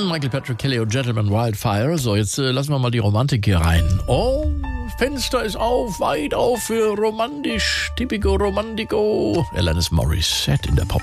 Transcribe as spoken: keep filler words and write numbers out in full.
Michael Patrick Kelly und Gentleman Wildfire. So, jetzt äh, lassen wir mal die Romantik hier rein. Oh, Fenster ist auf, weit auf für romantisch, typico romantico. Alanis Morissette in der Pop.